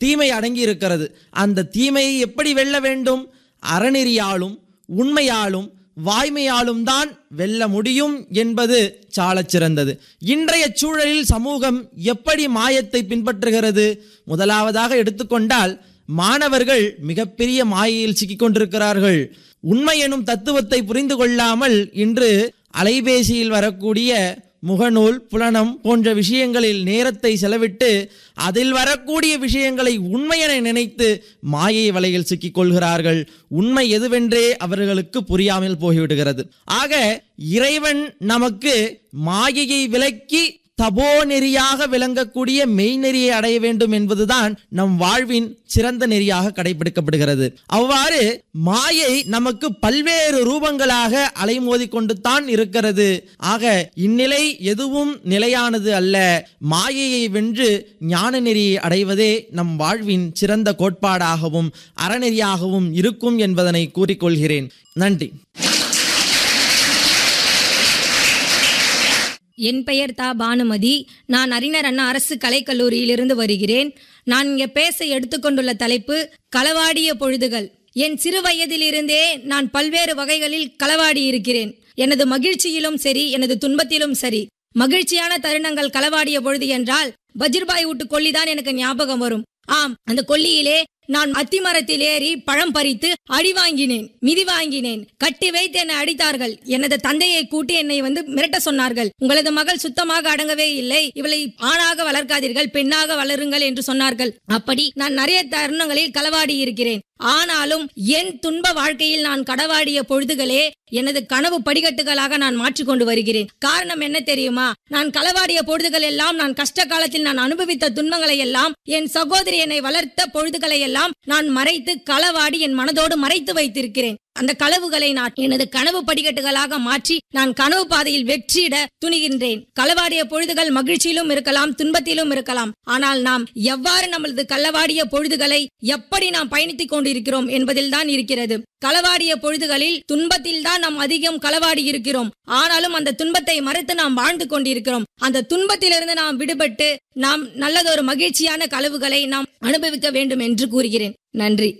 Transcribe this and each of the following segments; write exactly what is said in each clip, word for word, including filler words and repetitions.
தீமை அடங்கி இருக்கிறது. அந்த தீமையை எப்படி வெல்ல வேண்டும்? அறநெறியாலும் உண்மையாலும் வாய்மையாலும் தான் வெல்ல முடியும் என்பது சாலச் சிறந்தது. இன்றைய சூழலில் சமூகம் எப்படி மாயத்தை பின்பற்றுகிறது? முதலாவதாக எடுத்துக்கொண்டால் மாணவர்கள் மிகப்பெரிய மாயையில் சிக்கிக் கொண்டிருக்கிறார்கள். உண்மை எனும் தத்துவத்தை புரிந்து கொள்ளாமல் இன்று அலைபேசியில் வரக்கூடிய முகநூல், புலனம் போன்ற விஷயங்களில் நேரத்தை செலவிட்டு அதில் வரக்கூடிய விஷயங்களை உண்மையென நினைத்து மாயை வலையில் சிக்கிக் கொள்கிறார்கள். உண்மை எதுவென்றே அவர்களுக்கு புரியாமல் போய்விடுகிறது. ஆக இறைவன் நமக்கு மாயையை விலக்கி தபோ நெறியாக விளங்கக்கூடிய மெய்நெறியை அடைய வேண்டும் என்பதுதான் நம் வாழ்வின் சிறந்த நெறியாக கடைபிடிக்கப்படுகிறது. அவ்வாறு மாயை நமக்கு பல்வேறு ரூபங்களாக அலைமோதி கொண்டு தான் இருக்கிறது. ஆக இந்நிலை எதுவும் நிலையானது அல்ல. மாயையை வென்று ஞான நெறியை அடைவதே நம் வாழ்வின் சிறந்த கோட்பாடாகவும் அறநெறியாகவும் இருக்கும் என்பதனை கூறிக்கொள்கிறேன். நன்றி. என் பெயர் தா பானுமதி. நான் அறிஞர் அண்ணா அரசு கலைக்கல்லூரியிலிருந்து வருகிறேன். நான் இங்கே பேச எடுத்துக்கொண்டுள்ள தலைப்பு களவாடிய பொழுதுகள். என் சிறு வயதிலிருந்தே நான் பல்வேறு வகைகளில் களவாடி இருக்கிறேன். எனது மகிழ்ச்சியிலும் சரி, எனது துன்பத்திலும் சரி. மகிழ்ச்சியான தருணங்கள் களவாடிய பொழுது என்றால் பஜ்ர்பாய் வீட்டு கொல்லிதான் எனக்கு ஞாபகம் வரும். ஆம், அந்த கொல்லியிலே நான் அத்திமரத்தில் ஏறி பழம் பறித்து அடி வாங்கினேன், மிதி வாங்கினேன். கட்டி வைத்து என்னை அடித்தார்கள். எனது தந்தையை கூட்டி என்னை வந்து மிரட்ட சொன்னார்கள். உங்களது மகள் சுத்தமாக அடங்கவே இல்லை, இவளை ஆணாக வளர்க்காதீர்கள், பெண்ணாக வளருங்கள் என்று சொன்னார்கள். அப்படி நான் நிறைய தருணங்களில் களவாடி இருக்கிறேன். ஆனாலும் என் துன்ப வாழ்க்கையில் நான் கடவாடிய பொழுதுகளே எனது கனவு படிக்கட்டுகளாக நான் மாற்றிக்கொண்டு வருகிறேன். காரணம் என்ன தெரியுமா? நான் களவாடிய பொழுதுகள் எல்லாம், நான் கஷ்ட காலத்தில் நான் அனுபவித்த துன்பங்களை எல்லாம், என் சகோதரி என்னை வளர்த்த பொழுதுகளை எல்லாம் நான் மறைத்து களவாடி என் மனதோடு மறைத்து வைத்திருக்கிறேன். அந்த களவுகளை நான் எனது கனவு படிக்கட்டுகளாக மாற்றி நான் கனவு பாதையில் வெற்றியிட துணிகின்றேன். களவாடிய பொழுதுகள் மகிழ்ச்சியிலும் இருக்கலாம், துன்பத்திலும் இருக்கலாம். ஆனால் நாம் எவ்வாறு நமது களவாடிய பொழுதுகளை எப்படி நாம் பயணித்துக் கொண்டிருக்கிறோம் என்பதில் தான் இருக்கிறது. களவாடிய பொழுதுகளில் துன்பத்தில் தான் நாம் அதிகம் களவாடி இருக்கிறோம். ஆனாலும் அந்த துன்பத்தை மறுத்து நாம் வாழ்ந்து கொண்டிருக்கிறோம். அந்த துன்பத்திலிருந்து நாம் விடுபட்டு நாம் நல்லதொரு மகிழ்ச்சியான களவுகளை நாம் அனுபவிக்க வேண்டும் என்று கூறுகிறேன். நன்றி.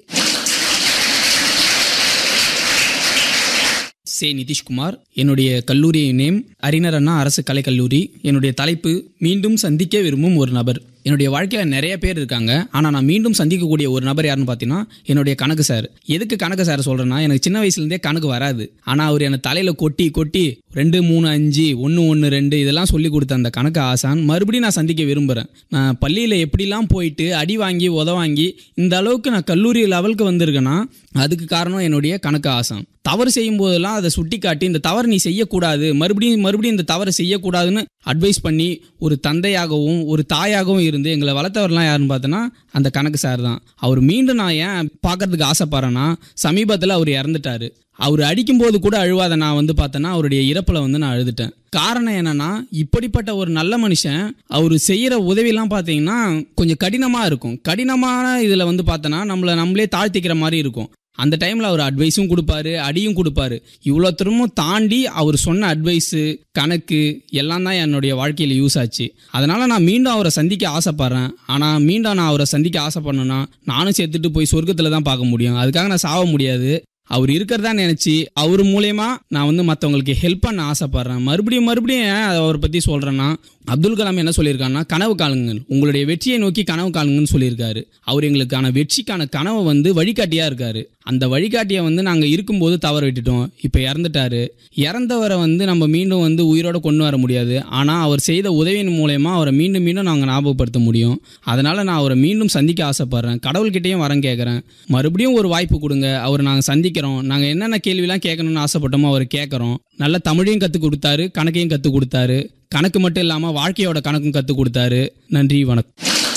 சே நிதிஷ்குமார். என்னுடைய கல்லூரி நேம் அறிஞர் அண்ணா அரசு கலைக்கல்லூரி. என்னுடைய தலைப்பு மீண்டும் சந்திக்க விரும்பும் ஒரு நபர். என்னுடைய வாழ்க்கையில் நிறைய பேர் இருக்காங்க. ஆனால் நான் மீண்டும் சந்திக்கக்கூடிய ஒரு நபர் யாருன்னு பார்த்தீங்கன்னா என்னுடைய கணக்கு சார். எதுக்கு கணக்கு சார் சொல்கிறேன்னா, எனக்கு சின்ன வயசுலேருந்தே கணக்கு வராது. ஆனால் அவர் என்னை தலையில் கொட்டி கொட்டி ரெண்டு மூணு அஞ்சு ஒன்று ஒன்று ரெண்டு இதெல்லாம் சொல்லி கொடுத்த அந்த கணக்கு ஆசான் மறுபடியும் நான் சந்திக்க விரும்புகிறேன். நான் பள்ளியில் எப்படிலாம் போயிட்டு அடி வாங்கி உத வாங்கி இந்த அளவுக்கு நான் கல்லூரி லெவலுக்கு வந்திருக்கேன்னா அதுக்கு காரணம் என்னுடைய கணக்கு ஆசான். தவறு செய்யும் போதெல்லாம் அதை சுட்டி காட்டி இந்த தவறு நீ செய்யக்கூடாது, மறுபடியும் மறுபடியும் இந்த தவறு செய்யக்கூடாதுன்னு அட்வைஸ் பண்ணி ஒரு தந்தையாகவும் ஒரு தாயாகவும் இருந்து எங்களை வளர்த்தவர்லாம் யாருன்னு பார்த்தோன்னா அந்த கணக்கு சார் தான். அவர் மீண்டும் நான் ஏன் பார்க்கறதுக்கு ஆசைப்படுறேன்னா, சமீபத்தில் அவர் இறந்துட்டாரு. அவர் அடிக்கும்போது கூட அழுவாத நான் வந்து பார்த்தேன்னா அவருடைய இறப்பில் வந்து நான் அழுதுட்டேன். காரணம் என்னன்னா, இப்படிப்பட்ட ஒரு நல்ல மனுஷன் அவர் செய்கிற உதவியெல்லாம் பார்த்தீங்கன்னா கொஞ்சம் கடினமாக இருக்கும். கடினமான இதில் வந்து பார்த்தோன்னா நம்மளை நம்மளே தாழ்த்திக்கிற மாதிரி இருக்கும். அந்த டைமில் அவர் அட்வைஸும் கொடுப்பாரு, அடியும் கொடுப்பாரு. இவ்வளோ திரும்பவும் தாண்டி அவர் சொன்ன அட்வைஸு கணக்கு எல்லாம் தான் என்னுடைய வாழ்க்கையில் யூஸ் ஆச்சு. அதனால் நான் மீண்டும் அவரை சந்திக்க ஆசைப்பட்றேன். ஆனால் மீண்டும் நான் அவரை சந்திக்க ஆசைப்படணுன்னா நானும் சேர்த்துட்டு போய் சொர்க்கத்தில் தான் பார்க்க முடியும். அதுக்காக நான் சாக முடியாது. அவர் இருக்கிறதா நினச்சி அவர் மூலயமா நான் வந்து மற்றவங்களுக்கு ஹெல்ப் பண்ண ஆசைப்பட்றேன். மறுபடியும் மறுபடியும் ஏன் அவரை பற்றி சொல்கிறேன்னா, அப்துல் கலாம் என்ன சொல்லியிருக்காருன்னா, கனவு காணுங்கள், உங்களுடைய வெற்றியை நோக்கி கனவு காணுங்கன்னு சொல்லியிருக்காரு. அவர் எங்களுக்கான வெற்றிக்கான கனவை வந்து வழிகாட்டியாக இருக்காரு. அந்த வழிகாட்டியை வந்து நாங்கள் இருக்கும்போது தவற விட்டுட்டோம். இப்போ இறந்துட்டாரு. இறந்தவரை வந்து நம்ம மீண்டும் வந்து உயிரோடு கொண்டு வர முடியாது. ஆனால் அவர் செய்த உதவியின் மூலயமா அவரை மீண்டும் மீண்டும் நாங்கள் ஞாபகப்படுத்த முடியும். அதனால் நான் அவரை மீண்டும் சந்திக்க ஆசைப்பட்றேன். கடவுள்கிட்டையும் வரம் கேட்குறேன், மறுபடியும் ஒரு வாய்ப்பு கொடுங்க. அவரை நாங்கள் சந்திக்கிறோம். நாங்கள் என்னென்ன கேள்விலாம் கேட்கணும்னு ஆசைப்பட்டோமோ அவர் கேட்குறோம். நல்ல தமிழையும் கற்றுக் கொடுத்தாரு, கணக்கையும் கற்றுக் கொடுத்தாரு. கணக்கு மட்டும் இல்லாமல் வாழ்க்கையோட கணக்கும் கற்றுக் கொடுத்தாரு. நன்றி, வணக்கம்.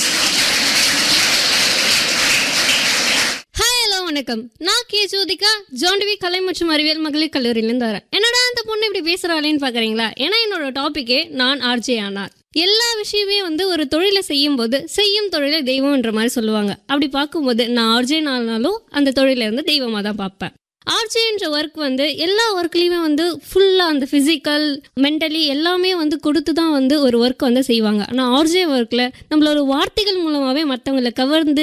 வணக்கம். நான் கே ஜோதிகா, ஜான்டிவி கலை மற்றும் அறிவியல் மகளிர் கல்லூரியிலேருந்து வரேன். என்னடா அந்த பொண்ணு இப்படி பேசுகிறாளேன்னு பார்க்குறீங்களா? ஏன்னா என்னோட டாப்பிக்கே நான் ஆர்ஜே ஆனார். எல்லா விஷயமே வந்து ஒரு தொழிலை செய்யும் போது செய்யும் தொழிலை தெய்வம்ன்ற மாதிரி சொல்லுவாங்க. அப்படி பார்க்கும்போது நான் ஆர்ஜே ஆனாலும் அந்த தொழிலை வந்து தெய்வமாக தான் பார்ப்பேன். ஆர்ஜேன்ற ஒர்க் வந்து எல்லா ஒர்க்லேயுமே வந்து ஃபுல்லாக அந்த ஃபிசிக்கல் மென்டலி எல்லாமே வந்து கொடுத்து தான் வந்து ஒரு ஒர்க் வந்து செய்வாங்க. ஆனால் ஆர்ஜே ஒர்க்கில் நம்மளோட வார்த்தைகள் மூலமாகவே மற்றவங்களை கவர்ந்து